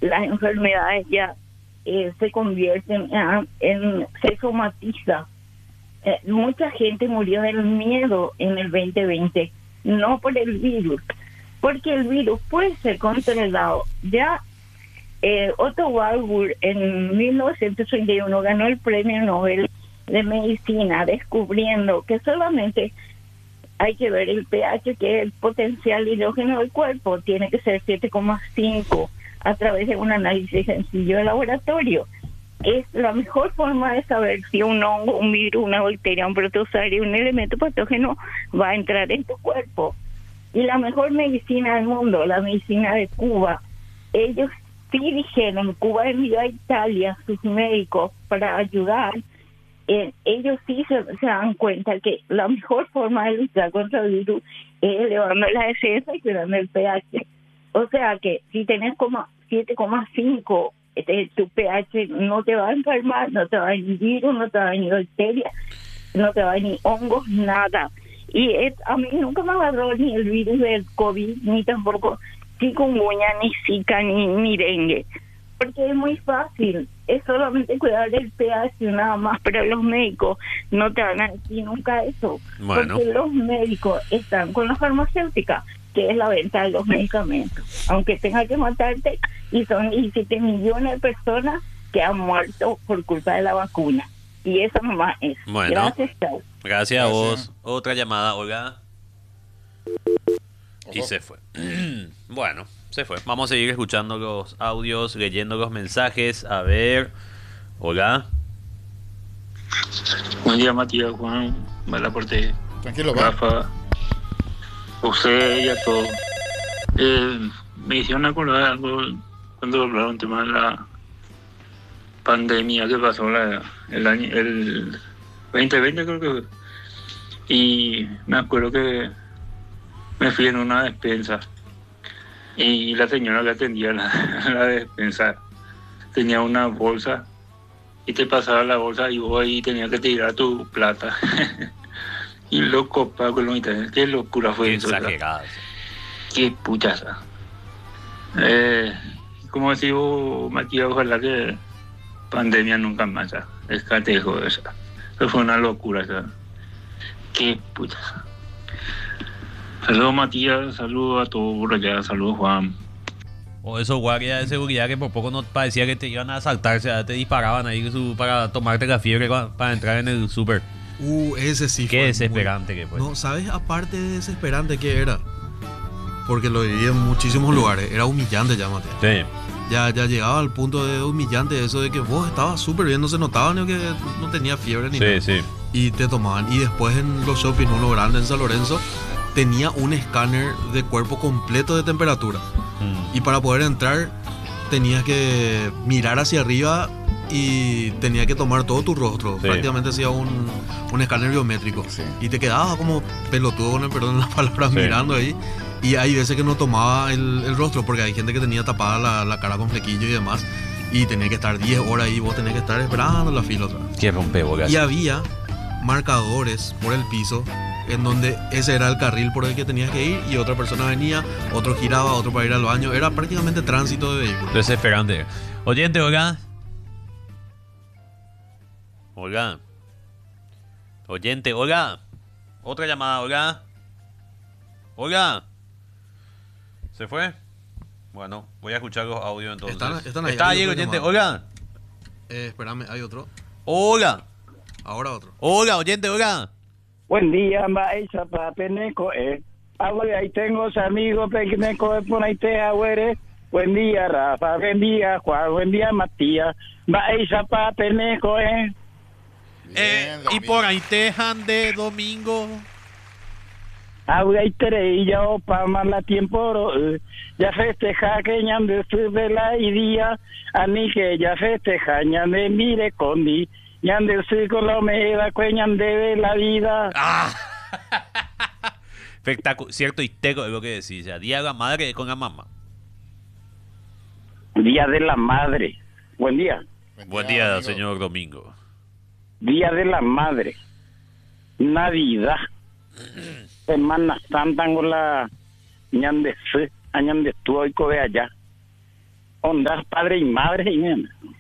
las enfermedades ya se convierten se somatiza. Mucha gente murió del miedo en el 2020, no por el virus, porque el virus puede ser controlado. Ya Otto Warburg en 1931 ganó el premio Nobel de Medicina descubriendo que solamente hay que ver el pH, que es el potencial hidrógeno del cuerpo, tiene que ser 7,5 a través de un análisis sencillo de laboratorio. Es la mejor forma de saber si un hongo, un virus, una bacteria, un protozoario, un elemento patógeno va a entrar en tu cuerpo. Y la mejor medicina del mundo, la medicina de Cuba, ellos sí dijeron, Cuba envió a Italia sus médicos para ayudar. Ellos sí se dan cuenta que la mejor forma de luchar contra el virus es elevando la defensa y cuidando el pH. O sea que si tenés 7,5, tu pH no te va a enfermar, no te va a venir virus, no te va a venir bacteria, no te va a venir hongos, nada. Y a mí nunca me agarró ni el virus del COVID, ni tampoco chikungunya, ni zika, ni dengue. Porque es muy fácil, es solamente cuidar el pH nada más, pero los médicos no te van a decir nunca eso. Bueno. Porque los médicos están con la farmacéutica, que es la venta de los medicamentos. Aunque tenga que matarte, y son 17 millones de personas que han muerto por culpa de la vacuna. Y eso nomás es. Bueno. Gracias, chao. Gracias a vos. Otra llamada, Olga. Y se fue. Bueno, se fue. Vamos a seguir escuchando los audios, leyendo los mensajes. A ver. Olga. Buen día, Matías, Juan, Malaporte, Tranquilo, Rafa, José y a todos. Me hicieron acordar algo cuando hablaron tema de la pandemia que pasó el 2020, creo que fue. Y me acuerdo que me fui en una despensa y la señora que atendía la despensa tenía una bolsa y te pasaba la bolsa y vos ahí tenías que tirar tu plata. Y loco, Paco, qué locura fue eso. Exagerado. Qué puchaza. Como decís vos, Matías, ojalá que pandemia nunca más. Escatejo esa. Eso fue una locura esa. Qué puchaza. Saludos, Matías, saludos a todos por allá, saludos, Juan. O esos guardias de seguridad que por poco no parecía que te iban a asaltar, o sea, te disparaban ahí para tomarte la fiebre para entrar en el súper. Ese sí Qué fue desesperante que fue. No, ¿sabes? Aparte de desesperante que era, porque lo viví en muchísimos lugares, era humillante ya, Matías. Sí. Ya llegaba al punto de humillante eso de que vos estabas súper bien, no se notaba ni que no tenía fiebre ni nada. Sí. Y te tomaban. Y después en los shopping, uno grande en San Lorenzo, tenía un escáner de cuerpo completo de temperatura. Y para poder entrar tenías que mirar hacia arriba y tenía que tomar todo tu rostro. Sí. Prácticamente hacía un escáner biométrico. Sí. Y te quedabas como pelotudo, con el perdón de las palabras, Sí. mirando ahí. Y hay veces que no tomaba el rostro porque hay gente que tenía tapada la cara con flequillo y demás. Y tenía que estar 10 horas ahí, vos tenés que estar esperando la fila otra vez. Qué rompebolas. Y había marcadores por el piso en donde ese era el carril por el que tenías que ir y otra persona venía, otro giraba, otro para ir al baño. Era prácticamente tránsito de vehículos. Desesperante. Oyente, Olga. Olga. Oyente, Olga. Otra llamada, Olga. Olga. ¿Se fue? Bueno, voy a escuchar los audios entonces. Están ahí. Está Hay ahí el otro oyente. llamado. Olga. Espérame, hay otro. Olga. Ahora otro. Olga, oyente, Olga. Buen día, maestra Papeneco. Ahí tengo los amigos Peneco por ahí te agüere. Buen día, Rafa. Buen día, Juan. Buen día, Matías. Maestra Papeneco. Y por ahí te de domingo. Ahora y ya para más la tiempo. Ya festeja que ñande de la idea. A mí que ya festeja ñande mire condi. Ñande con la meda ñande de la vida. Espectáculo, cierto y teco es lo que decís. O sea, día de la madre con la mamá. Día de la madre. Buen día. Buen día, amigo. señor Domingo. Día de la madre. Navidad. Semana Santa con la ñande tú hoy de allá. ondas padre y madre, y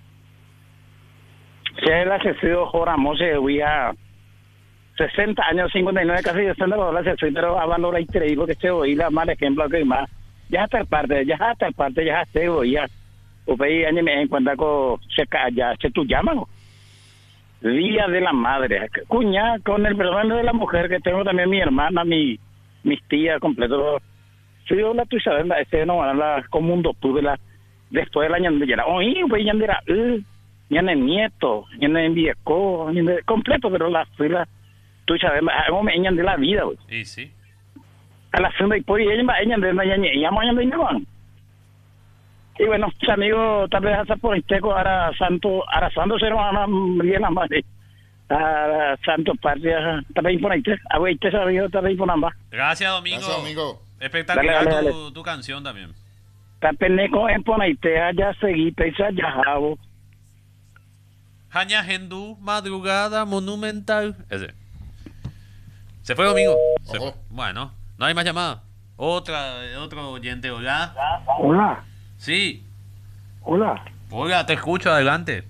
se la se sido joramos se huía 60 años, 59, casi 60 dólares, se soy, pero a valor increíble, porque se oía mal ejemplo que más, ya hasta el parte, ya se oía, o veía en cuando se calla, se tu llaman, Día de la Madre, cuña, con el perdón de la mujer, que tengo también mi hermana, mis tías, completo, sí, la tuya, ese no, la comundo, tuve la, después de la ñandera, oí, pues ñandera, ñane nieto, ñane viejo, completo, pero la fila, tú sabes, me ñan de la vida, güey. Y sí. A la segunda y por ella ñan de la y bueno, amigo, tal vez hasta por Esteco, ahora santo se nos van a morir la madre. Santo patria, tal vez por Esteco, amigo, tal vez por ambas. Gracias, Domingo. Gracias, amigo. Espectacular dale. Tu canción también. Tapeneco en Ponaitea, ya seguí, pesa ya jabo. Jaña Gendú, madrugada monumental. Ese. Se fue, Domingo. Se fue. Bueno, no hay más llamada. Otro oyente, hola. Hola, Sí. hola. Hola, te escucho, adelante.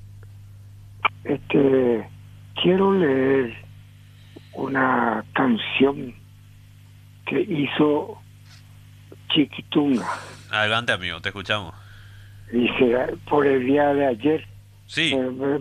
Quiero leer una canción que hizo Chiquitunga. Adelante, amigo, te escuchamos. Dice, por el día de ayer, Sí.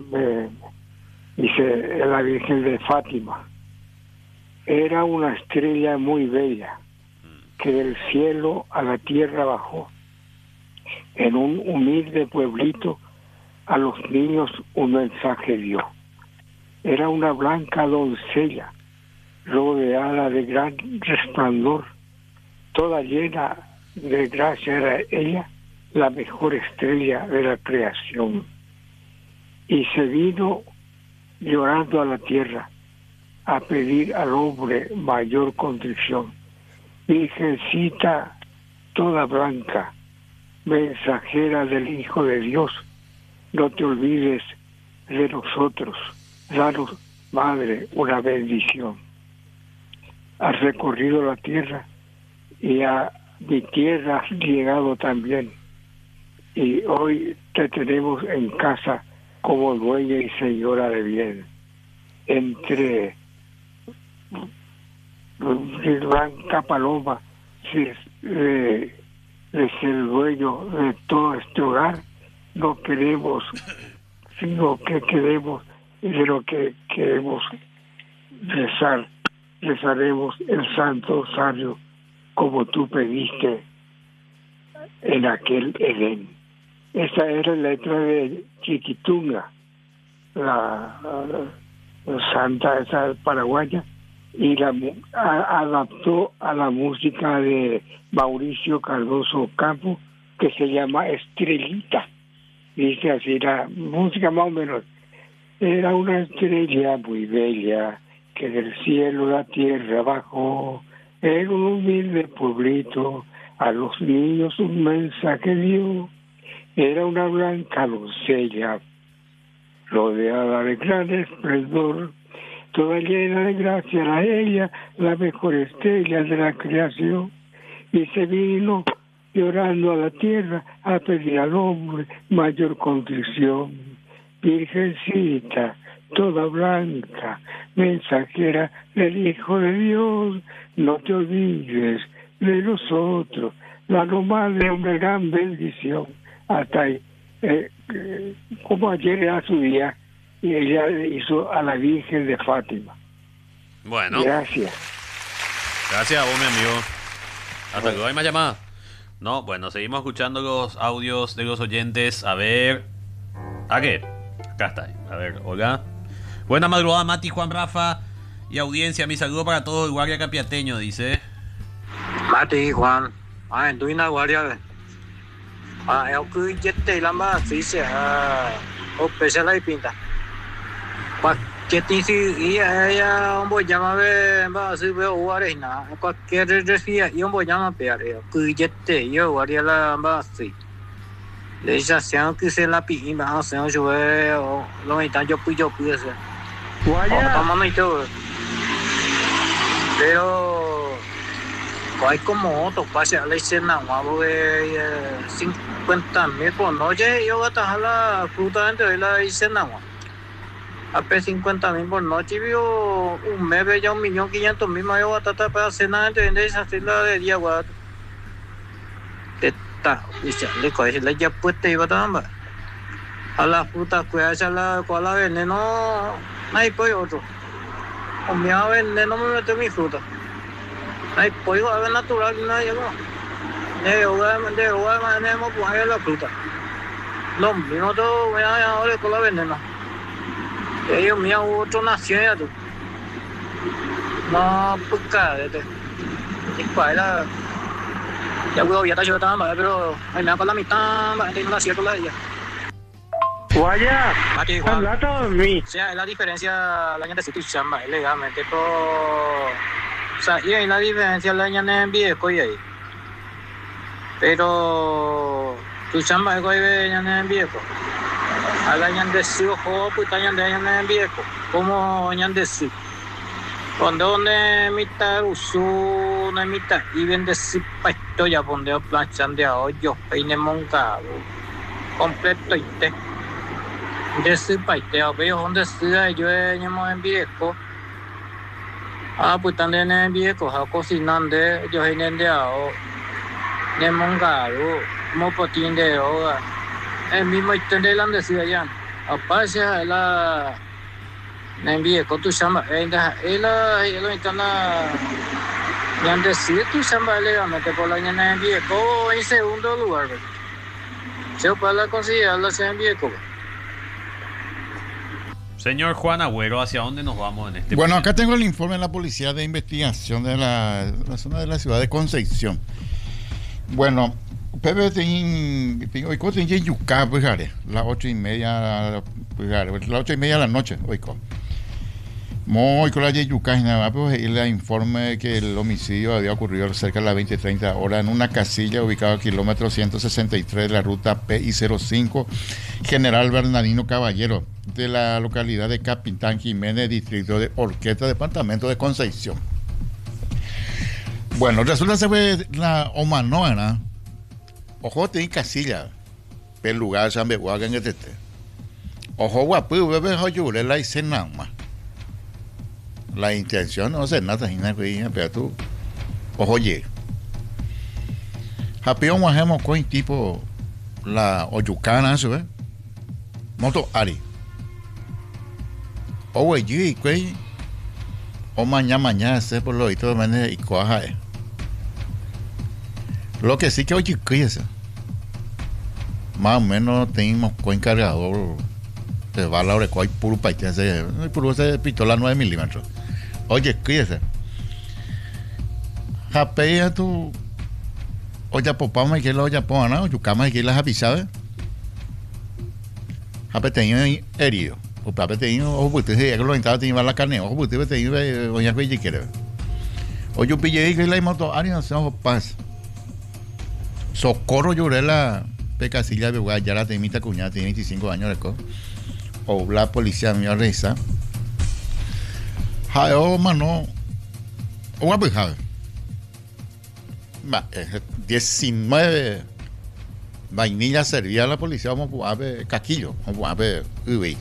dice, la Virgen de Fátima. Era una estrella muy bella que del cielo a la tierra bajó. En un humilde pueblito a los niños un mensaje dio. Era una blanca doncella rodeada de gran resplandor, toda llena de gracia era ella, la mejor estrella de la creación. Y se vino llorando a la tierra a pedir al hombre mayor contrición. Virgencita toda blanca, mensajera del Hijo de Dios, no te olvides de nosotros, danos, Madre, una bendición. Has recorrido la tierra y a mi tierra has llegado también, y hoy te tenemos en casa como dueña y señora de bien. Entre blanca paloma, si es el dueño de todo este hogar, no queremos, sino que queremos, y de lo que queremos rezaremos el Santo Rosario como tú pediste en aquel Edén. Esa era la letra de Chiquitunga, la santa esa paraguaya, y la adaptó a la música de Mauricio Cardoso Campo, que se llama Estrellita. Dice así, la música más o menos. Era una estrella muy bella que del cielo a la tierra bajó, en un humilde pueblito a los niños un mensaje dio. Era una blanca doncella rodeada de gran esplendor, toda llena de gracia era ella, la mejor estrella de la creación. Y se vino llorando a la tierra a pedir al hombre mayor contrición. Virgencita toda blanca, mensajera del Hijo de Dios, no te olvides de nosotros, danos, Madre, una gran bendición. Hasta ahí, como ayer era su día, y ella hizo a la Virgen de Fátima. Bueno. Gracias. Gracias a vos, mi amigo. Hasta luego. ¿Hay más llamadas? No, bueno, seguimos escuchando los audios de los oyentes. A ver. ¿A qué? Acá está. A ver, hola. Buena madrugada, Mati, Juan, Rafa y audiencia. Mi saludo para todo el Guardia Capiateño, dice. Mati, Juan. En tu Guardia. Em cứ chết tê lắm á, phí sẽ ốp sẽ lấy pinta. Qua chết tí sư ý ông bố nhà mà về bà sư về ủa đấy nà, qua kia rất phí ông bố nhà mà về đấy, cứ chết tê yêu ở đây là bà sư. Để cho sáng cứ sẽ là bị mà sáng rồi rồi ta cho bự rồi. Guardia. Tao mà nói thôi. Pero hay como otro pase a la escena, porque 50.000 por noche, yo voy a tajar la fruta dentro de la escena. Apenas 50.000 por noche, vio un mes, ya 1.500.000 más yo voy a tratar para hacer nada de esa fila de día, guau. Está, dice, le coge la ya puesta y va a tambar. A la fruta, cuida la cola veneno, no hay pollo otro. O me va a veneno, me meto mi fruta. No hay pollo, a ver natural, no hay algo. De hogar, manejamos pues la fruta. Lo mismo todo, me va a ahora con la veneno. Ellos me han otro nación ya tú. No, pues cállate. Y para la. Ya puedo ya está yo también, pero ahí me va con la mitad, tengo la cierta la de ella. Vaya, Aquí, Juan. habla todo mí. O sea, la diferencia, la gente se tu chamba, legalmente, pero. O sea, y hay la diferencia, la gente en viejo y ahí. Pero. Tu chamba es que hay en viejo. A la gente sí, ojo, pues hay en viejo. ¿Cómo hay de sí? Donde mitad uso, no mitad, y vende si pasto ya donde planchan de hoyo, peine moncado, completo y te. De si pasto, veo donde sea yo en viejo. Pues también en viejo, cocinando, yo en de ahora, de moncado, mopotín de hoga. El mismo de la decía ya. Aparte la. En viejo tu chamba, ella está ya han decidido tu chamba legalmente por la mañana en viejo en segundo lugar. Se para considerarla en viejo. Señor Juan Agüero, ¿hacia dónde nos vamos en este Bueno, momento? acá tengo el informe de la Policía de Investigación de la zona de la ciudad de Concepción. Bueno, Pepe hoy cosa en Yucá, pues las 8:30, pues las 8:30 de la noche, hoy muy con la Yucá, pues el informe de que el homicidio había ocurrido cerca de las 20:30 horas en una casilla ubicada al kilómetro 163 de la ruta PI05 General Bernardino Caballero de la localidad de Capitán Jiménez, distrito de Orquesta, departamento de Concepción. Bueno, resulta que fue la Omanoa, ¿no? Ojo, tiene casilla, el lugar San Behuaga en este. Ojo, guapo, bebé, joyure, la hice nada más. La intención no sé nada, pero tú, oye, Japón hacemos con tipo la oyucana, ¿sabes? Moto Ari. Oye, ¿qué? O mañana, se por lo y todo, y coja. Lo que sí que oye, ¿qué es? Más o menos tenemos con encargador de bala de cual puro paite, puro ese pistola 9 milímetros. Oye, ¿qué es? Japea tu. Oye, papá, me quiere oye, ¿no? Yucama, me quiere las avisadas. Japea tenía herido. O papá tenía, ojo, usted se que lo intentaba tener la carne, ojo, usted tenía, oye, ¿qué quiere? Oye, pillé que la moto, Ari, no se ojo, paz. Socorro, lloré la pecasilla de Uruguay, ya la temita cuñada, tiene 25 años de co. O la policía me reza. Jaeo, mano. O a pues, 19 vainillas servía a la policía, vamos a ver caquillo, vamos a ver uy.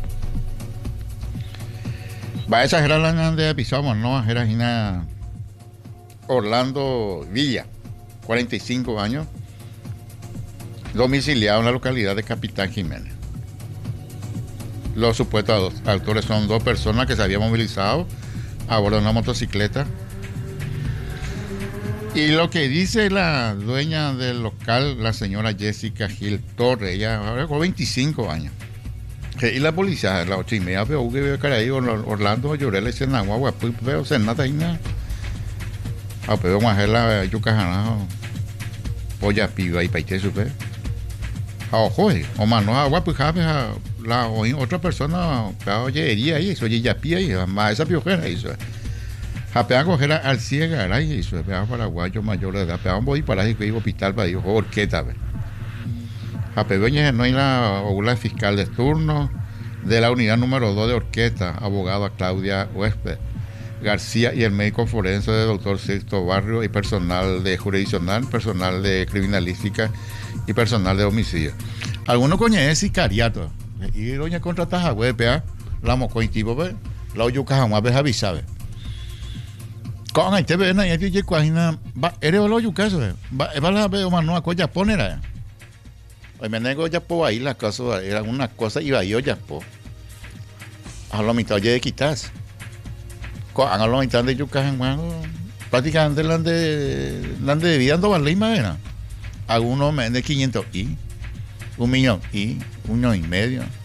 Va a exagerar la de episodio, no, era Orlando Villa, 45 años, domiciliado en la localidad de Capitán Jiménez. Los supuestos autores son 2 personas que se habían movilizado a bordo de una motocicleta. Y lo que dice la dueña del local, la señora Jessica Gil Torres, ella ahora con 25 años. Y la policía a las 8:30 veo que veo cara ahí Orlando Llorel en Agua, pues veo nada y nada. Pero vamos a hacer la yucajana, polla piba y paite supe. Ojo, o mano agua pues la otra persona oye hería ahí, eso ya pía y más esa piojera eso. Japea coger al ciega ahí eso, pea paraguayo mayor de edad, pea un body para ir al hospital para ir orqueta. Japea no hay la fiscal de turno de la unidad número 2 de Orquesta, abogada Claudia Huésped, García y el médico forense del doctor Sixto Barrio y personal de jurisdiccional, personal de criminalística y personal de homicidio. Algunos conocen sicariato. Y doña contrata a web, la mocoin tipo, la oyuca jamás ves avisar. Con ahí te ven ahí, yo cuajina, eres lo oyuca, va la veo más no a coya poner. Hoy me nego ya po ahí las cosas, eran unas cosas y yo ya po. A lo mitad oye de quitas. A lo mitad de yucas en juego, prácticamente la de vida ando vale más era. Algunos me de 500 y 1 millón y 1,5 millón.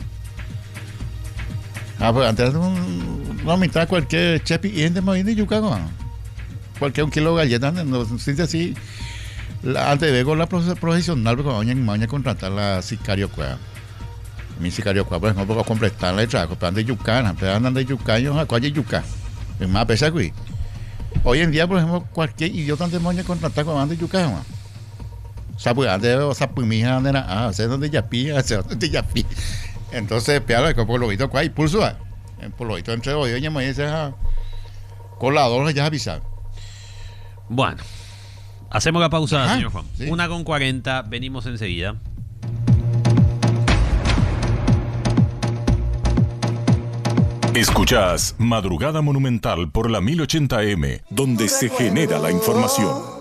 Pues antes la mitad cualquier chepi y gente me viene de yuca, cualquier 1 kilo de galletas, no siente así. Antes de ver con la profesional, porque mañana contratar la sicario cueva. Mi sicario cueva, por ejemplo, para completar el trabajo, pero antes de yucana, pero andan de yucaños a cuál yuca. Es más pesado que hoy en día, por ejemplo, cualquier idiota antes de contratar con antes de yucana. O sea, pues antes de mi hija, hacer donde ya pilla, hacer donde ya pilla. Entonces, peor que por lo visto, ¿cuál impulso? Por lo visto, entre hoy, me dice, colador, ya avisado. Bueno. Hacemos la pausa, ajá, señor Juan. Sí. 1:40, venimos enseguida. Escuchás Madrugada Monumental por la 1080M, donde se genera la información.